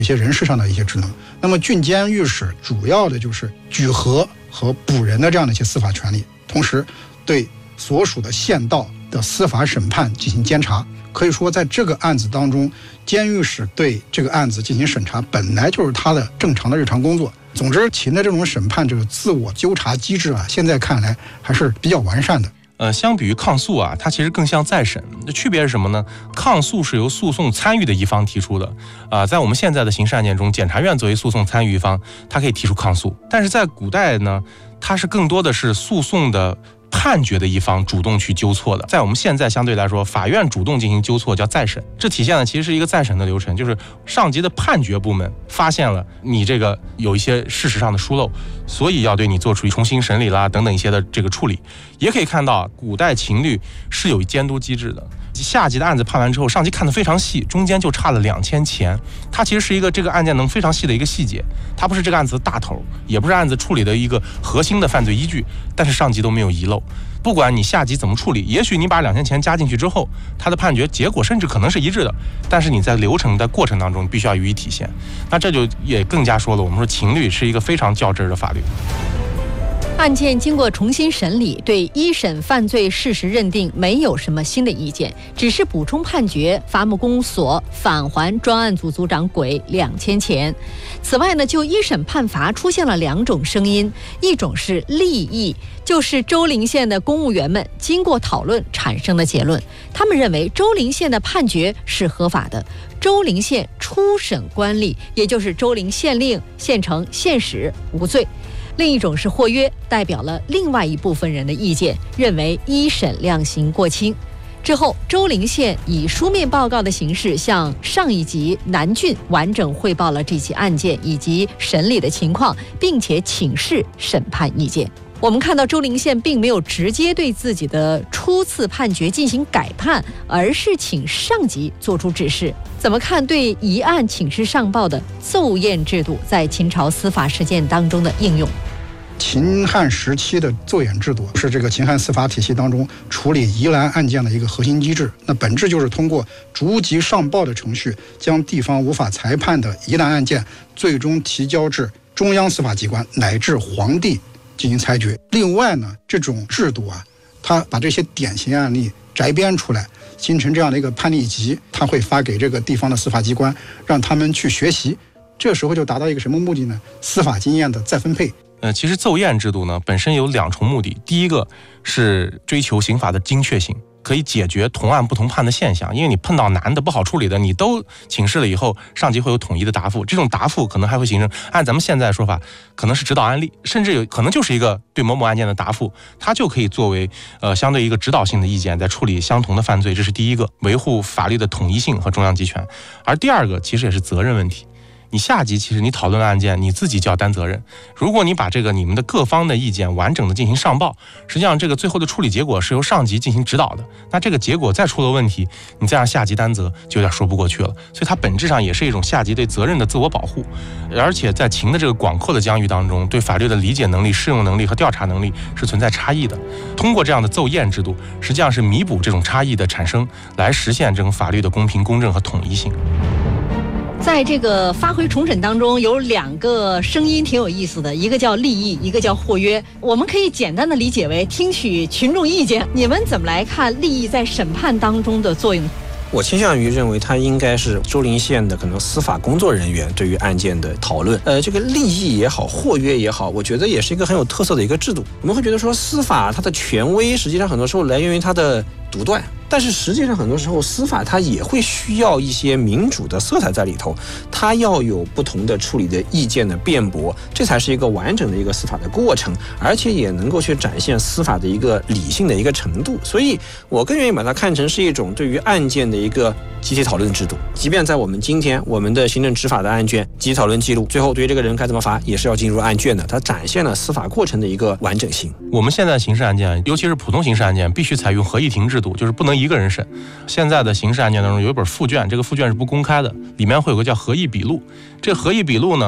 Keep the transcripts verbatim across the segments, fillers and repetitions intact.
一些人事上的一些职能。那么郡监御史主要的就是举核和捕人的这样的一些司法权利，同时对所属的县道的司法审判进行监察。可以说在这个案子当中，监御史对这个案子进行审查本来就是他的正常的日常工作。总之，秦的这种审判这个自我纠察机制啊，现在看来还是比较完善的。 呃，相比于抗诉啊，它其实更像再审。区别是什么呢？抗诉是由诉讼参与的一方提出的，啊、呃，在我们现在的刑事案件中，检察院作为诉讼参与一方，它可以提出抗诉。但是在古代呢，它是更多的是诉讼的判决的一方主动去纠错的。在我们现在相对来说，法院主动进行纠错叫再审，这体现的其实是一个再审的流程，就是上级的判决部门发现了你这个有一些事实上的疏漏，所以要对你做出重新审理啦等等一些的这个处理。也可以看到古代秦律是有监督机制的，下级的案子判完之后，上级看得非常细，中间就差了两千钱，它其实是一个这个案件能非常细的一个细节，它不是这个案子的大头，也不是案子处理的一个核心的犯罪依据，但是上级都没有遗漏。不管你下级怎么处理，也许你把两千钱加进去之后，他的判决结果甚至可能是一致的，但是你在流程的过程当中必须要予以体现。那这就也更加说了，我们说秦律是一个非常较真的法律。 案件经过重新审理，对一审犯罪事实认定没有什么新的意见，只是补充判决伐木公所返还专案组组长轨两千钱。此外呢，就一审判罚出现了两种声音，一种是利益，就是周陵县的公务员们经过讨论产生的结论，他们认为周陵县的判决是合法的，周陵县初审官吏，也就是周陵县令、县城、县使无罪。另一种是或约，代表了另外一部分人的意见，认为一审量刑过轻。之后，周陵县以书面报告的形式向上一级南郡完整汇报了这起案件以及审理的情况，并且请示审判意见。我们看到周陵县并没有直接对自己的初次判决进行改判，而是请上级做出指示。怎么看对一案请示上报的奏验制度在秦朝司法实践当中的应用？ 秦汉时期的奏验制度是这个秦汉司法体系当中处理疑难案件的一个核心机制。那本质就是通过逐级上报的程序，将地方无法裁判的疑难案件最终提交至中央司法机关乃至皇帝进行裁决。另外呢，这种制度啊，它把这些典型案例摘编出来，形成这样的一个判例集，它会发给这个地方的司法机关，让他们去学习。这时候就达到一个什么目的呢？司法经验的再分配。 呃，其实奏验制度呢本身有两重目的，第一个是追求刑法的精确性，可以解决同案不同判的现象，因为你碰到难的不好处理的，你都请示了以后，上级会有统一的答复，这种答复可能还会形成按咱们现在的说法，可能是指导案例，甚至有可能就是一个对某某案件的答复，它就可以作为呃相对一个指导性的意见，在处理相同的犯罪，这是第一个，维护法律的统一性和中央集权。而第二个其实也是责任问题。你下级其实你讨论的案件你自己就要担责任，如果你把这个你们的各方的意见完整的进行上报，实际上这个最后的处理结果是由上级进行指导的，那这个结果再出了问题，你再让下级担责就有点说不过去了。所以它本质上也是一种下级对责任的自我保护，而且在秦的这个广阔的疆域当中，对法律的理解能力、适用能力和调查能力是存在差异的。通过这样的奏验制度，实际上是弥补这种差异的产生，来实现这种法律的公平公正和统一性。 在这个发回重审当中，有两个声音挺有意思的，一个叫利益，一个叫或约。我们可以简单的理解为听取群众意见。你们怎么来看利益在审判当中的作用？ 我倾向于认为它应该是周陵县的可能司法工作人员对于案件的讨论。呃，这个利益也好，或约也好，我觉得也是一个很有特色的一个制度。我们会觉得说，司法它的权威实际上很多时候来源于它的独断。但是实际上很多时候司法它也会需要一些民主的色彩在里头，它要有不同的处理的意见的辩驳，这才是一个完整的一个司法的过程，而且也能够去展现司法的一个理性的一个程度。所以我更愿意把它看成是一种对于案件的一个集体讨论制度。即便在我们今天我们的行政执法的案卷集体讨论记录，最后对于这个人该怎么罚也是要进入案卷的，它展现了司法过程的一个完整性。 我们现在刑事案件，尤其是普通刑事案件，必须采用合议庭制度，就是不能一个人审。现在的刑事案件当中有一本附卷，这个附卷是不公开的，里面会有个叫合议笔录。这个合议笔录呢，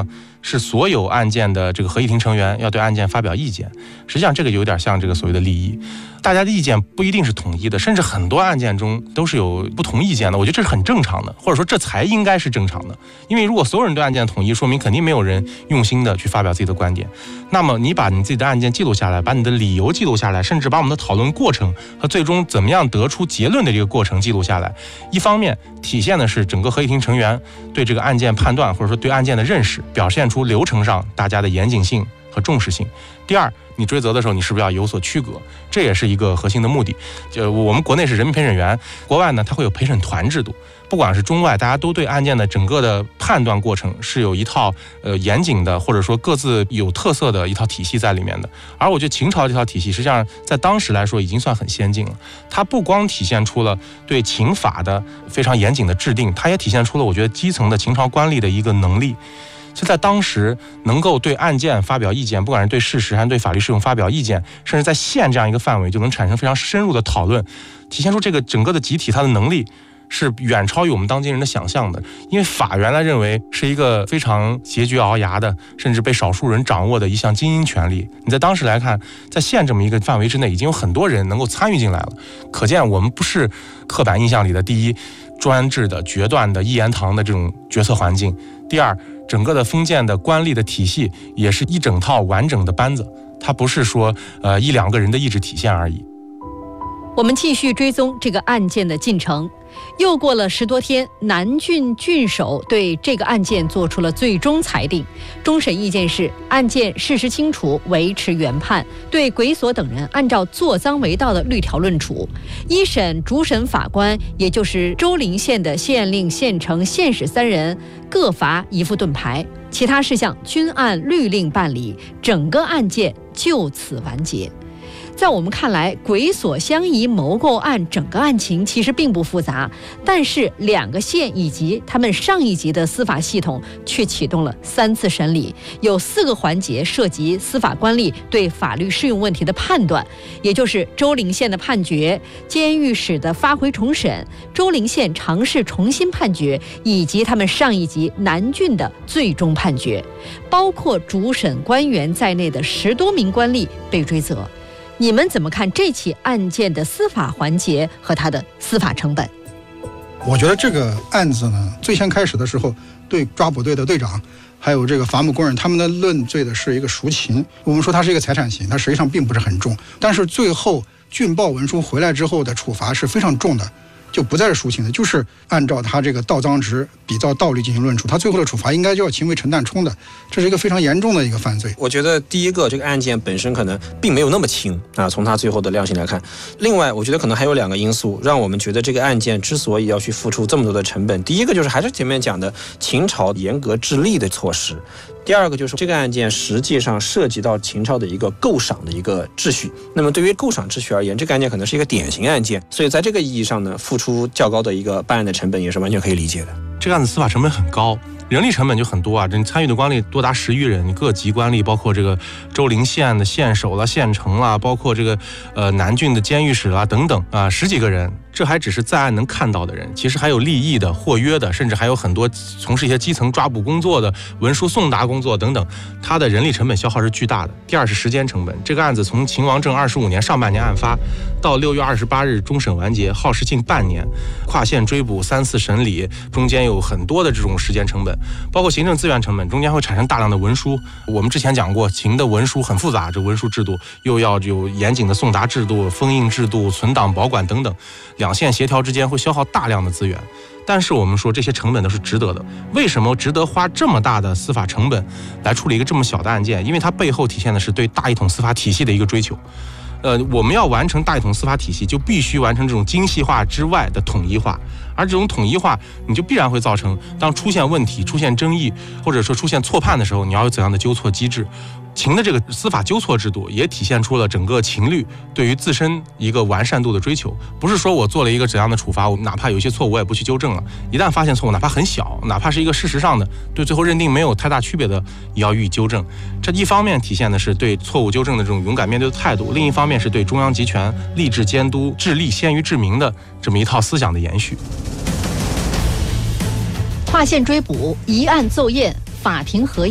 是所有案件的这个合议庭成员要对案件发表意见。实际上这个有点像这个所谓的利益，大家的意见不一定是统一的，甚至很多案件中都是有不同意见的。我觉得这是很正常的，或者说这才应该是正常的。因为如果所有人对案件统一，说明肯定没有人用心的去发表自己的观点。那么你把你自己的案件记录下来，把你的理由记录下来，甚至把我们的讨论过程和最终怎么样得出结论的这个过程记录下来，一方面体现的是整个合议庭成员对这个案件判断或者说对案件的认识，表现出流程上大家的严谨性和重视性。第二，你追责的时候你是不是要有所区隔，这也是一个核心的目的。就我们国内是人民陪审员，国外呢它会有陪审团制度，不管是中外，大家都对案件的整个的判断过程是有一套呃严谨的，或者说各自有特色的一套体系在里面的。而我觉得秦朝这套体系实际上在当时来说已经算很先进了，它不光体现出了对秦法的非常严谨的制定，它也体现出了我觉得基层的秦朝官吏的一个能力。就在当时能够对案件发表意见，不管是对事实还是对法律适用发表意见，甚至在县这样一个范围就能产生非常深入的讨论，体现出这个整个的集体它的能力是远超于我们当今人的想象的。因为法原来认为是一个非常拮据熬牙的，甚至被少数人掌握的一项精英权利，你在当时来看，在县这么一个范围之内已经有很多人能够参与进来了，可见我们不是刻板印象里的第一专制的决断的一言堂的这种决策环境，第二整个的封建的官吏的体系也是一整套完整的班子，它不是说呃一两个人的意志体现而已。 我们继续追踪这个案件的进程。又过了十多天，南郡郡守对这个案件做出了最终裁定。终审意见是，案件事实清楚，维持原判，对鬼所等人按照坐赃为盗的律条论处。一审主审法官，也就是周陵县的县令、县丞、县使三人，各罚一副盾牌，其他事项均按律令办理，整个案件就此完结。在我们看来，鬼所相宜谋购案整个案情其实并不复杂，但是两个县以及他们上一级的司法系统却启动了三次审理，有四个环节涉及司法官吏对法律适用问题的判断，也就是周陵县的判决、监狱使的发回重审、周陵县尝试重新判决，以及他们上一级南郡的最终判决，包括主审官员在内的十多名官吏被追责。你们怎么看这起案件的司法环节和它的司法成本？ 我觉得这个案子呢，最先开始的时候，对抓捕队的队长还有这个伐木工人，他们的论罪的是一个赎情，我们说它是一个财产刑，它实际上并不是很重，但是最后郡报文书回来之后的处罚是非常重的，就不再是赎情的，就是按照他这个盗赃值比照道律进行论处，他最后的处罚应该就要情为陈旦冲的，这是一个非常严重的一个犯罪。 我觉得第一个，这个案件本身可能并没有那么轻啊，从他最后的量刑来看。另外，我觉得可能还有两个因素让我们觉得这个案件之所以要去付出这么多的成本，第一个就是还是前面讲的秦朝严格治吏的措施。第二个就是这个案件实际上涉及到秦朝的一个构赏的一个秩序，那么对于构赏秩序而言，这个案件可能是一个典型案件，所以在这个意义上呢，付出较高的一个办案的成本也是完全可以理解的。 这个案子司法成本很高，人力成本就很多啊，这参与的官吏多达十余人，你各级官吏包括这个周陵县的县守啦、县丞啦，包括这个呃南郡的监狱使啦等等啊，十几个人。这还只是在案能看到的人，其实还有利益的、获约的，甚至还有很多从事一些基层抓捕工作的、文书送达工作等等，它的人力成本消耗是巨大的。第二是时间成本，这个案子从秦王政二十五年上半年案发到六月二十八日终审完结，耗时近半年，跨县追捕三次审理，中间有很多的这种时间成本，包括行政资源成本，中间会产生大量的文书。我们之前讲过，秦的文书很复杂，这文书制度又要有严谨的送达制度、封印制度、存档保管等等。两县协调之间会消耗大量的资源，但是我们说这些成本都是值得的。为什么值得花这么大的司法成本来处理一个这么小的案件？因为它背后体现的是对大一统司法体系的一个追求。呃，我们要完成大一统司法体系，就必须完成这种精细化之外的统一化，而这种统一化，你就必然会造成，当出现问题、出现争议，或者说出现错判的时候，你要有怎样的纠错机制？秦的这个司法纠错制度也体现出了整个秦律对于自身一个完善度的追求，不是说我做了一个怎样的处罚，我哪怕有一些错误我也不去纠正了，一旦发现错误，哪怕很小，哪怕是一个事实上的对最后认定没有太大区别的，也要予以纠正。这一方面体现的是对错误纠正的这种勇敢面对的态度，另一方面是对中央集权吏治监督治吏先于治民的这么一套思想的延续。 跨县追捕，一案奏验，法庭合议，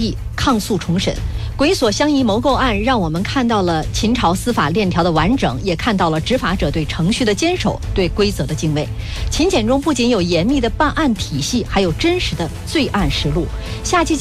抗诉重审。鬼所相宜谋购案让我们看到了秦朝司法链条的完整，也看到了执法者对程序的坚守，对规则的敬畏。秦简中不仅有严密的办案体系，还有真实的罪案实录。下期节